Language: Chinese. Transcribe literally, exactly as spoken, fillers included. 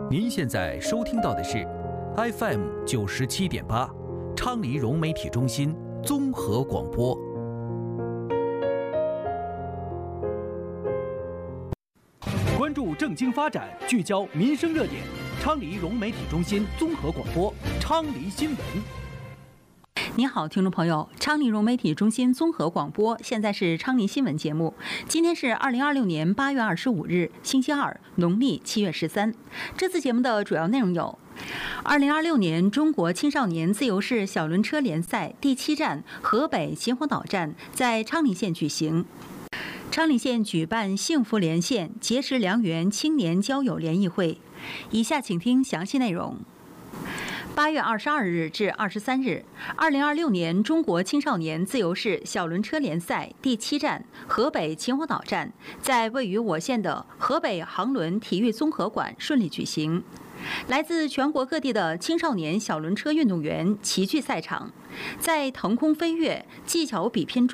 您现在收听到的是 F M 九十七点八，昌黎融媒体中心综合广播。关注政经发展，聚焦民生热点，昌黎融媒体中心综合广播，昌黎新闻。 你好，听众朋友，昌黎融媒体中心综合广播，现在是昌黎新闻节目。今天是二零二六年八月二十五日，星期二，农历七月十三。这次节目的主要内容有：二零二六年中国青少年自由式小轮车联赛第七站河北秦皇岛站在昌黎县举行。昌黎县举办幸福连线结识良缘青年交友联谊会。以下请听详细内容。八月二十二日至二十三日，二零二六年中国青少年自由式小轮车联赛第七站河北秦皇岛站在位于我县的河北航轮体育综合馆顺利举行。来自全国各地的青少年小轮车运动员齐聚赛场，在腾空飞跃、技巧比拼中